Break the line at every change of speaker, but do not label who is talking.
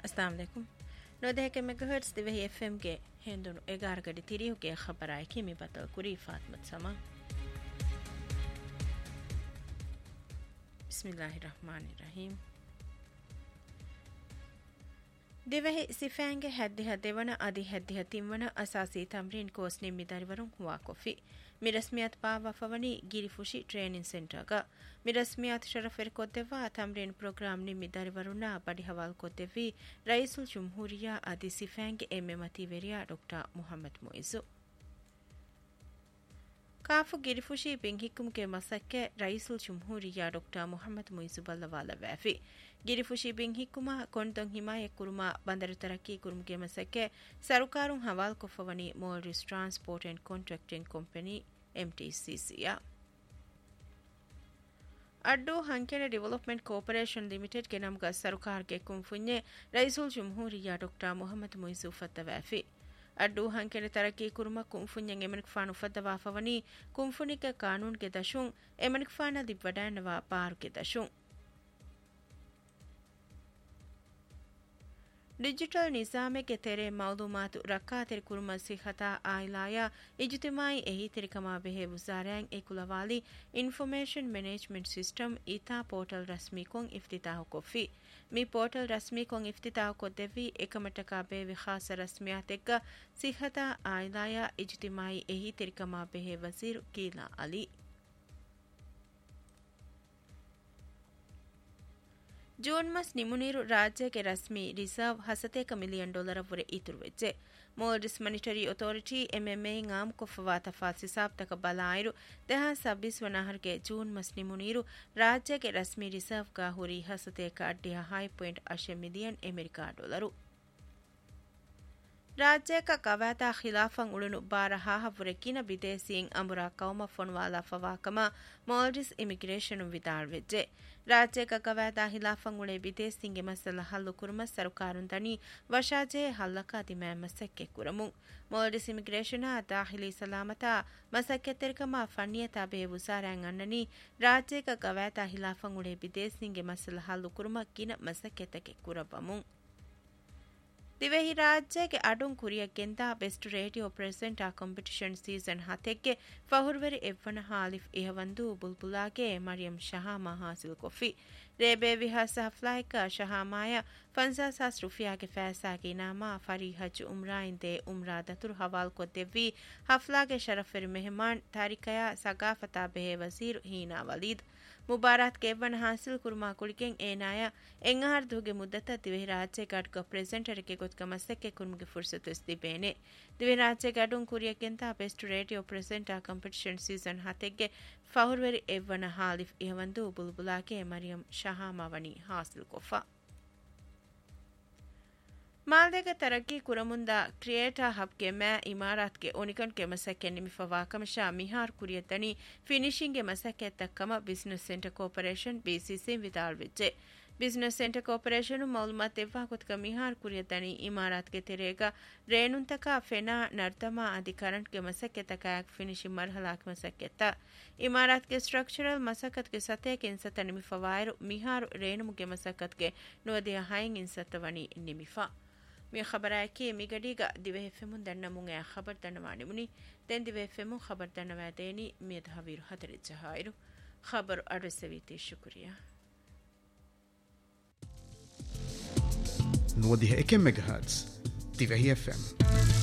अस्सलाम वालेकुम नोदेह के मेगाहर्ट्ज दिवे एफएम के हेंदुनु 11 गडी तिरियु के खबर आए कि मी बतल कुरी फातमत समा बिस्मिल्लाहिर्रहमानिर्रहीम दिवे सिफांगे हद्दिह देवना अदि हद्दिह तिमवना असासी तमरीन कोर्स निम्मिदारिवरुं हुआ कोफी मिरस्मियत पावफवनी गिरिफुशी ट्रेनिंग सेंटर गा मिरस्मियत शरफर कोदेवा तमरीन प्रोग्राम निम्मिदारिवरुना बड़ी हवाल कोदेवी रईसुल जमहूरिया अदि सिफांगे एमएमती वेरिया डॉक्टर मोहम्मद मुइज़ु काफु गिरिफुशी बिंगिकुम के मसक्के रईसुल जमहूरिया डॉक्टर मोहम्मद मुइज़ु बल्लवाला वैफी गिरिफुशी बिंगिकुमा कोंतों हिमाये कुरुमा बंदर तरक्की कुरुम के मसक्के सरकारुं हवाल कोफवनी Morris transport and contracting company एमटीसीसीया Addu हंकेने development corporation limited के नाम का सरकार के कुंफुन्ये रईसुल जमहूरिया डॉक्टर मोहम्मद मुइज़ु फतवैफी अड्डू हंकेने तरक्की कुरुमा कुंफुन्यंग एमनिक फानु फतवाफवनी कुंफुनिक कानून के दशुं एमनिक फाना दिवडानवा पार के दशुं डिजिटल निज़ामे के तेरे मालूमातु रक्कातिर कुरुमा सिखता आइलाया इज्तिमाई एही तिरिकमा बेहे वज़ारैंग एकुलवाली इंफॉर्मेशन मैनेजमेंट सिस्टम ईता पोर्टल रस्मी कोंग इफ्तिताह कोफी मी पोर्टल रस्मी कोंग इफ्तिताह को देवी एकमटका बेवी खास रस्मियातेक्का सिखता आइलाया इज्तिमाई एही तिरिकमा बेहे वज़ीर कीला अली जून मस निमुनीरु राज्य के रस्मी रिजर्व $1 मिलियन वरे इतुरुವೆಜ್ಜೆ मोरिस मॉनिटरी अथॉरिटी एमएमए आम कोफवा तफात हिसाब तक बलायरु 2026 वनाहर के जून मस निमुनीरु राज्य के रस्मी रिजर्व का हुरी $1.5 मिलियन अमेरिका डॉलर राज्य का कवाता खिलाफंग उड़नु बारहा हवरेकिन विदेशियं अमुरा कौमा फोनवाला फवाकमा मोरिस इमिग्रेशन विदार वेज्जे राज्य का कवाता खिलाफंग उड़े विदेशियंगे मसला हल्लु कुरुम सरकारुन तनी वशाजे हल्लका दिमै मसक्के कुरमु मोरिस इमिग्रेशन दाखिली सलामता मसक्के तिरकमा फनियता बेवुसारंग अन्ननी राज्य का कवाता खिलाफंग उड़े विदेशियंगे मसला हल्लु कुरुम किन मसक्के तके कुरबमु दिवेही राज्य के अडुं कुरिया गेंदा बेस्ट रेडियो प्रेजेंटा कंपटीशन सीजन हातेके फहुरवेरी एवना हालिफ इहवंदु बुलबुलागे मरियम शहामा हासिल कोफी रेबे विहास हफ्लाइका शहामाया $50,000 के फैसा की नामा फरी हज उमराइन दे उमरा दतुर हवाल को देवी हफ्ला के शरफर मेहमान तारिकया सगाफता बेह वजीर हीना वलीद मुबारत के वन हासिल कुरमा कुलिकें एनाया एंगार धोगे मुद्दत दिवे राज्य गाड का प्रेजेंटर के कुछ कमसक के कुर्म की फुर्सत इस्ती बेने दिवे राज्य गाडों कुरिया Kenta best radio presenter competition season हाथे के फहुरवेरी एवन हालिफ इहवंदु बुलबुला के मरियम शहामावनी हासिल कोफा मालदे के तरक्की कुरमुंदा क्रिएटर हब के मैं इमारत के ओनिकन के मसक्के निमिफवा कमशा मिहार कुरियतनी फिनिशिंग के मसक्के तक्कम business centre corporation BCC Vidal विच्चे बिजनेस सेंटर कॉर्पोरेशन मालूमात एव्वा कुतक मिहार कुरियतनी इमारत के तेरेगा रेनुंतका फेना नर्तमा अधिकरण के मसक्के तकायक फिनिशिंग मरहला के मसक्के ता इमारत के स्ट्रक्चरल मसक्कत के सतह के इंसत निमिफवायर मिहार रेनुम के मसक्कत के नोदिया हाइंग इंसत वनी निमिफा मी खबर है कि मी गडीगा दिवे फेमुन दन्नमुंगे खबर दन्नवानी मुनी तेन दिवे फेमु खबर दन्नवा देनी मी धावीर हतरे जहाइरु खबर अरसवीते शुक्रिया
نوديها كم ميجا هرتز تيفي اف ام